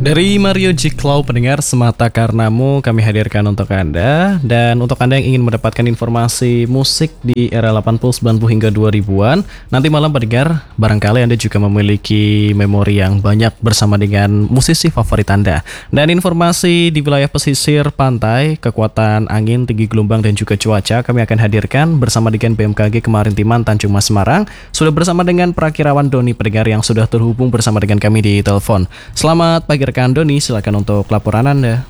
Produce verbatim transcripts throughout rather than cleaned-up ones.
Dari Mario G. Clow, pendengar Semata Karenamu kami hadirkan untuk Anda. Dan untuk Anda yang ingin mendapatkan informasi musik di era delapan puluh, sembilan puluh hingga dua ribuan, nanti malam pendengar, barangkali Anda juga memiliki memori yang banyak bersama dengan musisi favorit Anda. Dan informasi di wilayah pesisir pantai, kekuatan angin, tinggi gelombang dan juga cuaca kami akan hadirkan bersama dengan B M K G Kemaritiman Tanjung Mas Semarang. Sudah bersama dengan Prakirawan Doni pendengar yang sudah terhubung bersama dengan kami di telepon. Selamat pagi rekan Doni, silakan untuk laporan Anda.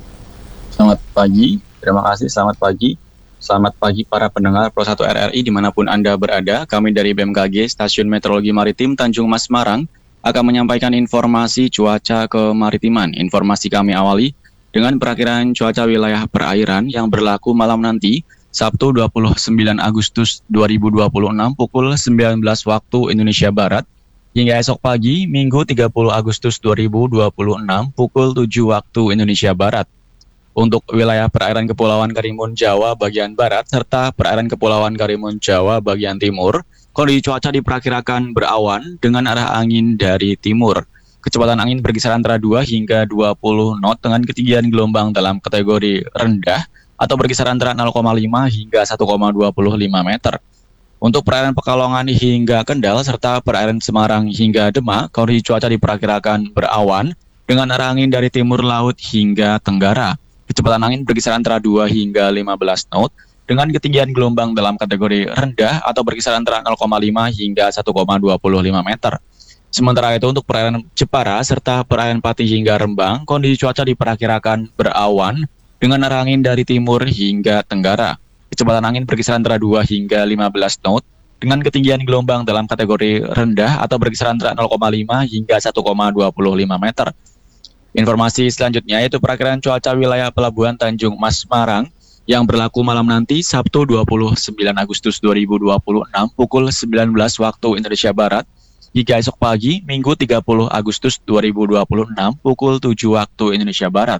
Selamat pagi, terima kasih, selamat pagi. Selamat pagi para pendengar Pro satu R R I dimanapun Anda berada. Kami dari B M K G Stasiun Meteorologi Maritim Tanjung Mas Semarang akan menyampaikan informasi cuaca kemaritiman. Informasi kami awali dengan perakiraan cuaca wilayah perairan yang berlaku malam nanti Sabtu dua puluh sembilan Agustus dua ribu dua puluh enam pukul sembilan belas waktu Indonesia Barat hingga esok pagi Minggu tiga puluh Agustus dua ribu dua puluh enam pukul tujuh waktu Indonesia Barat. Untuk wilayah perairan Kepulauan Karimun Jawa bagian barat serta perairan Kepulauan Karimun Jawa bagian timur, kondisi cuaca diperkirakan berawan dengan arah angin dari timur. Kecepatan angin berkisar antara dua hingga dua puluh knot dengan ketinggian gelombang dalam kategori rendah atau berkisar antara nol koma lima hingga satu koma dua lima meter. Untuk perairan Pekalongan hingga Kendal serta perairan Semarang hingga Demak, kondisi cuaca diperkirakan berawan dengan arah angin dari timur laut hingga tenggara. Kecepatan angin berkisar antara dua hingga lima belas knot dengan ketinggian gelombang dalam kategori rendah atau berkisar antara nol koma lima hingga satu koma dua lima meter. Sementara itu untuk perairan Jepara serta perairan Pati hingga Rembang, kondisi cuaca diperkirakan berawan dengan arah angin dari timur hingga tenggara. Kecepatan angin berkisar antara dua hingga lima belas knot dengan ketinggian gelombang dalam kategori rendah atau berkisar antara nol koma lima hingga satu koma dua lima meter. Informasi selanjutnya yaitu perakiraan cuaca wilayah Pelabuhan Tanjung Mas Semarang yang berlaku malam nanti Sabtu dua puluh sembilan Agustus dua ribu dua puluh enam pukul sembilan belas waktu Indonesia Barat hingga esok pagi Minggu tiga puluh Agustus dua ribu dua puluh enam pukul tujuh waktu Indonesia Barat.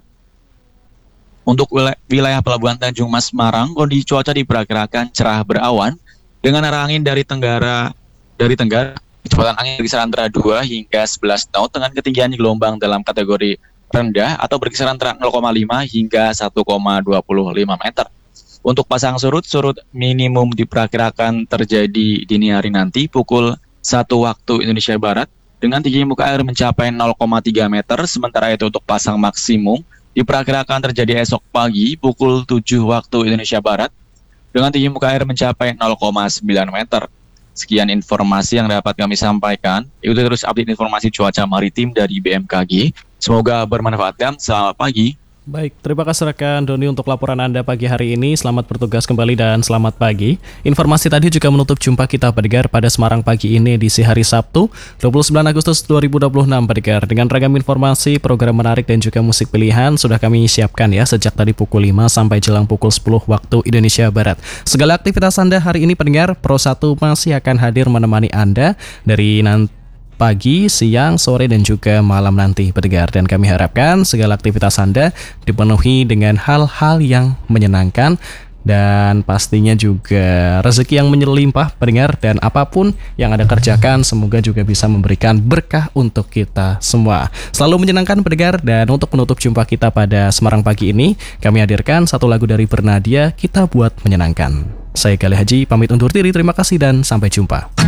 Untuk wilayah Pelabuhan Tanjung Mas Semarang, kondisi cuaca diperkirakan cerah berawan dengan arah angin dari tenggara dari tenggara. Kecepatan angin berkisar antara dua hingga sebelas knot dengan ketinggian gelombang dalam kategori rendah atau berkisar antara nol koma lima hingga satu koma dua lima meter. Untuk pasang surut, surut minimum diperkirakan terjadi dini hari nanti pukul satu waktu Indonesia Barat dengan tinggi muka air mencapai nol koma tiga meter. Sementara itu untuk pasang maksimum diperkirakan terjadi esok pagi pukul tujuh waktu Indonesia Barat dengan tinggi muka air mencapai nol koma sembilan meter. Sekian informasi yang dapat kami sampaikan. Ikuti terus update informasi cuaca maritim dari B M K G. Semoga bermanfaat dan selamat pagi. Baik, terima kasih rekan Doni untuk laporan Anda pagi hari ini. Selamat bertugas kembali dan selamat pagi. Informasi tadi juga menutup jumpa kita pendengar pada Semarang pagi ini edisi hari Sabtu dua puluh sembilan Agustus dua ribu dua puluh enam pendengar. Dengan ragam informasi, program menarik dan juga musik pilihan sudah kami siapkan ya sejak tadi pukul lima sampai jelang pukul sepuluh waktu Indonesia Barat. Segala aktivitas Anda hari ini pendengar, Pro satu masih akan hadir menemani Anda dari nanti pagi, siang, sore, dan juga malam nanti pendengar. Dan kami harapkan segala aktivitas Anda dipenuhi dengan hal-hal yang menyenangkan dan pastinya juga rezeki yang menyelimpah pendengar. Dan apapun yang Anda kerjakan semoga juga bisa memberikan berkah untuk kita semua. Selalu menyenangkan pendengar. Dan untuk menutup jumpa kita pada Semarang pagi ini, kami hadirkan satu lagu dari Bernadia, Kita Buat Menyenangkan. Saya Galih Haji pamit undur diri, terima kasih dan sampai jumpa.